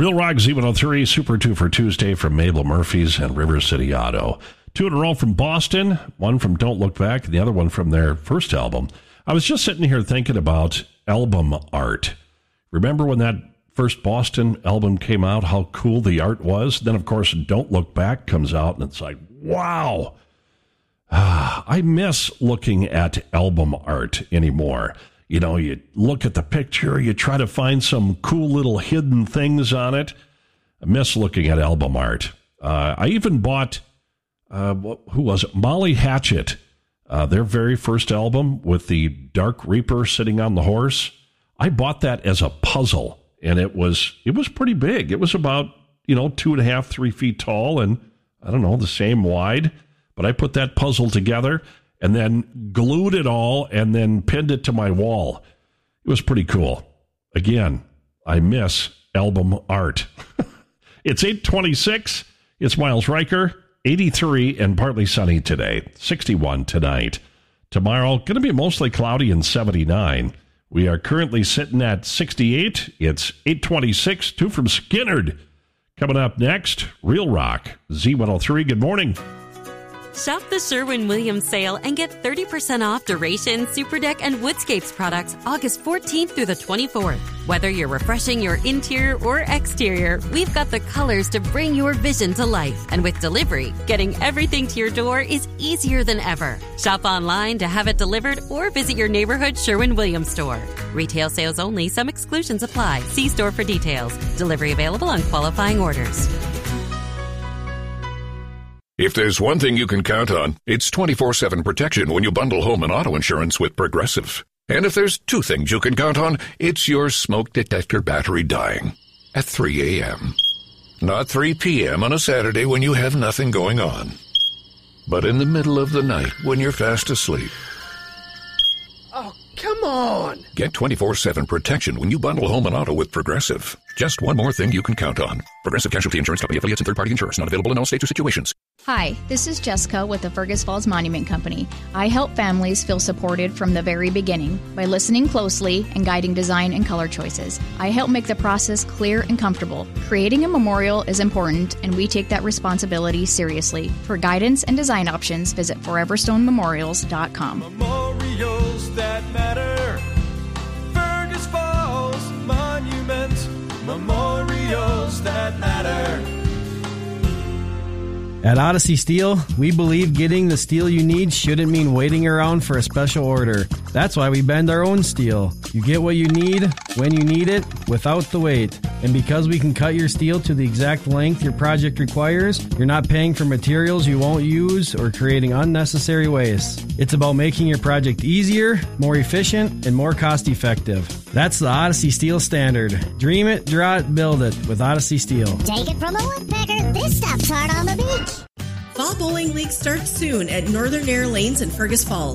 Real Rock Z103, Super 2 for Tuesday from Mabel Murphy's and River City Auto. 2 in a row from Boston, one from Don't Look Back, and the other one from their first album. I was just sitting here thinking about album art. Remember when that first Boston album came out, how cool the art was? Then, of course, Don't Look Back comes out, and it's like, wow. I miss looking at album art anymore. You know, you look at the picture, you try to find some cool little hidden things on it. I miss looking at album art. I even bought, who was it? Molly Hatchet, their very first album with the Dark Reaper sitting on the horse. I bought that as a puzzle, and it was pretty big. It was about, 2.5, 3 feet tall, and I don't know, the same wide. But I put that puzzle together and then glued it all and then pinned it to my wall. It was pretty cool. Again, I miss album art. It's 8:26. It's Miles Riker, 83 and partly sunny today, 61 tonight. Tomorrow, going to be mostly cloudy and 79. We are currently sitting at 68. It's 8:26. 2 from Skinnerd. Coming up next, Real Rock, Z103. Good morning. Shop the Sherwin-Williams sale and get 30% off Duration, Superdeck, and Woodscapes products August 14th through the 24th. Whether you're refreshing your interior or exterior, we've got the colors to bring your vision to life. And with delivery, getting everything to your door is easier than ever. Shop online to have it delivered or visit your neighborhood Sherwin-Williams store. Retail sales only. Some exclusions apply. See store for details. Delivery available on qualifying orders. If there's one thing you can count on, it's 24/7 protection when you bundle home and auto insurance with Progressive. And if there's two things you can count on, it's your smoke detector battery dying at 3 a.m. Not 3 p.m. on a Saturday when you have nothing going on, but in the middle of the night when you're fast asleep. Oh, come on! Get 24/7 protection when you bundle home and auto with Progressive. Just one more thing you can count on. Progressive Casualty Insurance Company, affiliates, and third-party insurers. Not available in all states or situations. Hi, this is Jessica with the Fergus Falls Monument Company. I help families feel supported from the very beginning by listening closely and guiding design and color choices. I help make the process clear and comfortable. Creating a memorial is important, and we take that responsibility seriously. For guidance and design options, visit foreverstonememorials.com. Memorials that matter. Fergus Falls Monument. Memorials that matter. At Odyssey Steel, we believe getting the steel you need shouldn't mean waiting around for a special order. That's why we bend our own steel. You get what you need, when you need it, without the wait. And because we can cut your steel to the exact length your project requires, you're not paying for materials you won't use or creating unnecessary waste. It's about making your project easier, more efficient, and more cost-effective. That's the Odyssey Steel standard. Dream it, draw it, build it with Odyssey Steel. Take it from a woodpecker. This stuff's hard on the beach. Fall Bowling League starts soon at Northern Air Lanes in Fergus Falls.